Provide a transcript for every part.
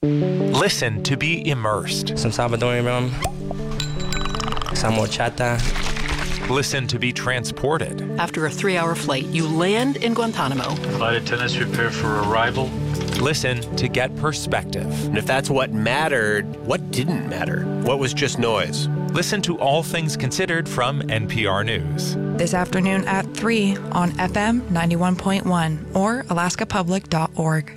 Listen to be immersed. Some Salvadorian rum, some horchata. Listen to be transported. After a 3-hour flight, you land in Guantanamo. Flight attendants prepare for arrival. Listen to get perspective. And if that's what mattered, what didn't matter? What was just noise? Listen to All Things Considered from NPR News. This afternoon at 3 on FM 91.1 or alaskapublic.org.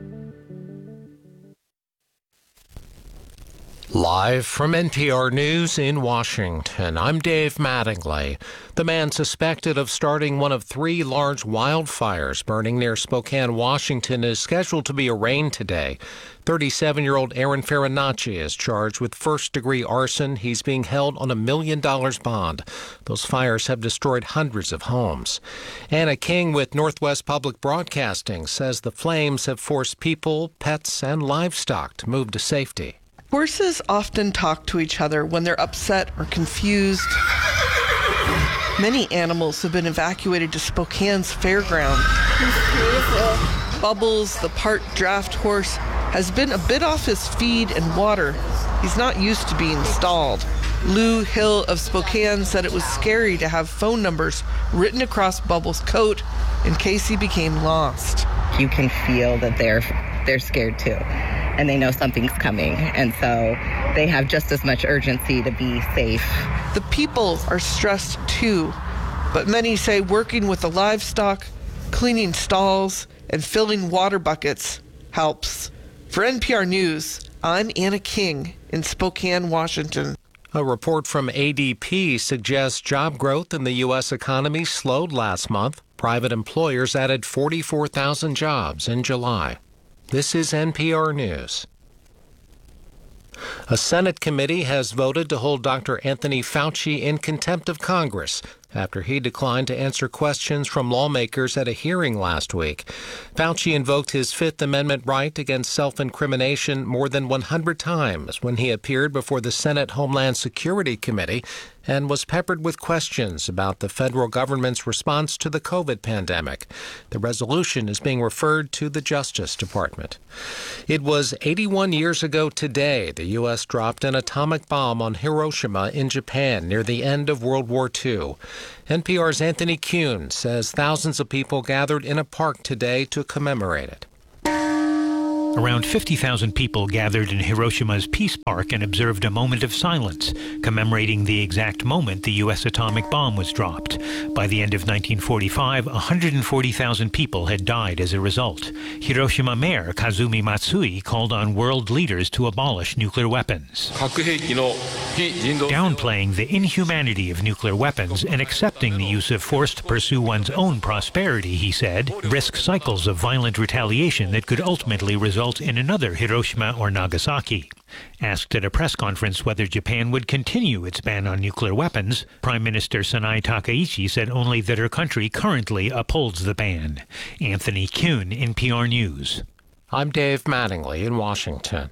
Live from NPR News in Washington, I'm Dave Mattingly. The man suspected of starting one of 3 large wildfires burning near Spokane, Washington, is scheduled to be arraigned today. 37-year-old Aaron Farinacci is charged with first-degree arson. He's being held on $1 million bond. Those fires have destroyed hundreds of homes. Anna King with Northwest Public Broadcasting says the flames have forced people, pets, and livestock to move to safety. Horses often talk to each other when they're upset or confused. Many animals have been evacuated to Spokane's fairground. Bubbles, the part draft horse, has been a bit off his feed and water. He's not used to being stalled. Lou Hill of Spokane said it was scary to have phone numbers written across Bubbles' coat in case he became lost. You can feel that they're scared too, and they know something's coming, and so they have just as much urgency to be safe. The people are stressed too, but many say working with the livestock, cleaning stalls, and filling water buckets helps. For NPR News, I'm Anna King in Spokane, Washington. A report from ADP suggests job growth in the U.S. economy slowed last month. Private employers added 44,000 jobs in July. This is NPR News. A Senate committee has voted to hold Dr. Anthony Fauci in contempt of Congress after he declined to answer questions from lawmakers at a hearing last week. Fauci invoked his Fifth Amendment right against self-incrimination more than 100 times when he appeared before the Senate Homeland Security Committee and was peppered with questions about the federal government's response to the COVID pandemic. The resolution is being referred to the Justice Department. It was 81 years ago today the U.S. dropped an atomic bomb on Hiroshima in Japan near the end of World War II. NPR's Anthony Kuhn says thousands of people gathered in a park today to commemorate it. Around 50,000 people gathered in Hiroshima's Peace Park and observed a moment of silence, commemorating the exact moment the U.S. atomic bomb was dropped. By the end of 1945, 140,000 people had died as a result. Hiroshima Mayor Kazumi Matsui called on world leaders to abolish nuclear weapons, downplaying the inhumanity of nuclear weapons and accepting the use of force to pursue one's own prosperity, he said, risk cycles of violent retaliation that could ultimately result in another Hiroshima or Nagasaki. Asked at a press conference whether Japan would continue its ban on nuclear weapons, Prime Minister Sanae Takaichi said only that her country currently upholds the ban. Anthony Kuhn, NPR News. I'm Dave Mattingly in Washington.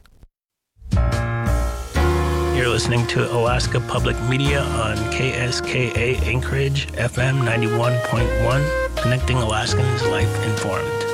You're listening to Alaska Public Media on KSKA Anchorage, FM 91.1, connecting Alaskans life informed.